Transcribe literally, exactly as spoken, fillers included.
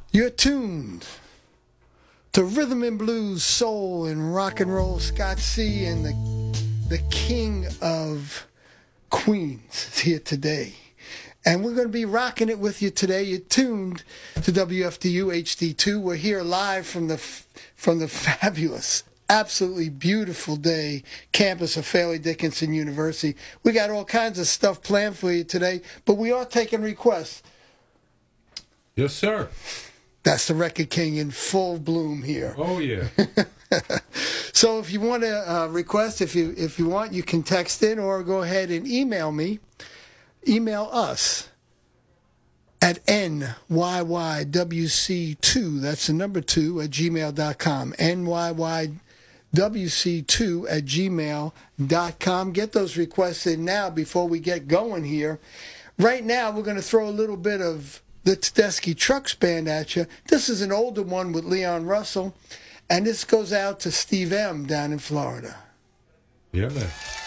You're tuned to Rhythm and Blues, Soul, and Rock and Roll. Scott C. and the, the King of Queens is here today. And we're going to be rocking it with you today. You're tuned to W F D U H D two. We're here live from the from the fabulous, absolutely beautiful day campus of Fairleigh Dickinson University. We got all kinds of stuff planned for you today, but we are taking requests. Yes, sir. That's the Record King in full bloom here. Oh, yeah. So if you want to uh, request, if you if you want, you can text in or go ahead and email me. Email us at N Y Y W C two, that's the number two, at gmail dot com. N Y Y W C two at gmail dot com. Get those requests in now before we get going here. Right now, we're going to throw a little bit of the Tedeschi Trucks Band at you. This is an older one with Leon Russell, and this goes out to Steve M. down in Florida. Yeah, man.